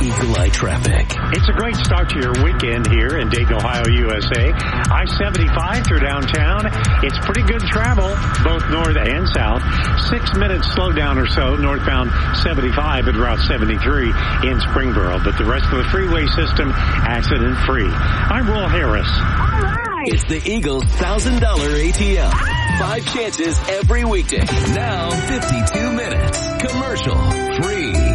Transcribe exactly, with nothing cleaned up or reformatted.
Eagle Eye Traffic. It's a great start to your weekend here in Dayton, Ohio, U S A. I seventy-five through downtown. It's pretty good travel, both north and south. Six minutes slowdown or so, northbound seventy-five at Route seventy-three in Springboro. But the rest of the freeway system, accident-free. I'm Will Harris. All right. It's the Eagles one thousand dollars A T M. Five chances every weekday. Now fifty-two minutes. Commercial free.